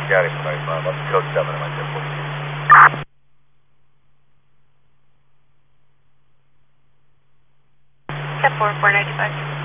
Scotty 45, up to code 7, am I there? Step 4, 495.